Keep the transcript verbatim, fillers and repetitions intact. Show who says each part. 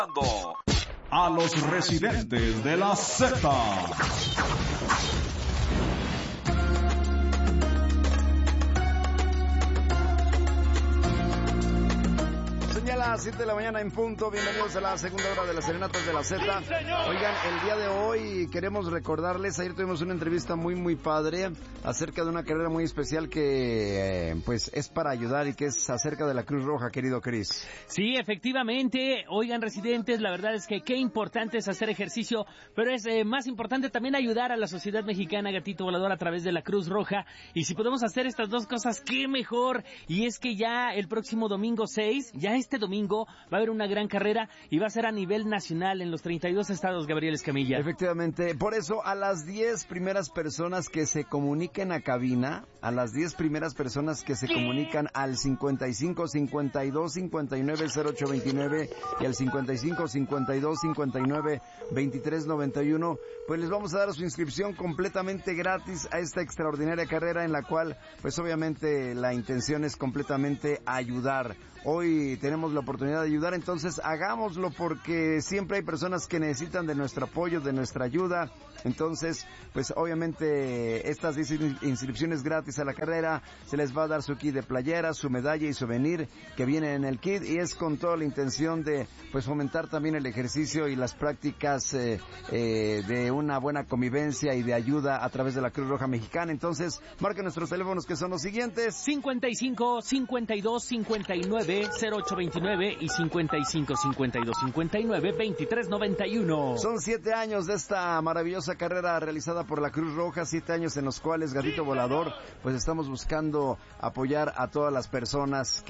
Speaker 1: A los residentes de la Z.
Speaker 2: A las siete de la mañana en punto, bienvenidos a la segunda hora de las serenatas de la Z. Oigan, el día de hoy queremos recordarles, ayer tuvimos una entrevista muy muy padre acerca de una carrera muy especial que eh, pues es para ayudar y que es acerca de la Cruz Roja, querido Chris.
Speaker 3: Sí, efectivamente, oigan residentes, la verdad es que qué importante es hacer ejercicio, pero es eh, más importante también ayudar a la sociedad mexicana, Gatito Volador, a través de la Cruz Roja, y si podemos hacer estas dos cosas, qué mejor. Y es que ya el próximo domingo seis, ya este domingo domingo va a haber una gran carrera y va a ser a nivel nacional en los treinta y dos estados, Gabriel Escamilla.
Speaker 2: Efectivamente, por eso a las diez primeras personas que se comuniquen a cabina, a las diez primeras personas que se ¿Qué? comunican al cincuenta y cinco, cincuenta y dos, cincuenta y nueve, cero ocho veintinueve y al cincuenta y cinco, cincuenta y dos, cincuenta y nueve, veintitrés noventa y uno, pues les vamos a dar su inscripción completamente gratis a esta extraordinaria carrera en la cual, pues obviamente la intención es completamente ayudar. Hoy tenemos la oportunidad de ayudar, entonces hagámoslo porque siempre hay personas que necesitan de nuestro apoyo, de nuestra ayuda. Entonces, pues obviamente estas diez inscripciones gratis a la carrera, se les va a dar su kit de playera, su medalla y souvenir que viene en el kit, y es con toda la intención de pues fomentar también el ejercicio y las prácticas eh, eh, de una buena convivencia y de ayuda a través de la Cruz Roja Mexicana. Entonces, marquen nuestros teléfonos que son los siguientes:
Speaker 3: cincuenta y cinco, cincuenta y dos, cincuenta y nueve, cero ocho veintinueve y cincuenta y cinco, cincuenta y dos, cincuenta y nueve, veintitrés noventa y uno.
Speaker 2: Son siete años de esta maravillosa carrera realizada por la Cruz Roja, siete años en los cuales, Gatito Volador, pues estamos buscando apoyar a todas las personas que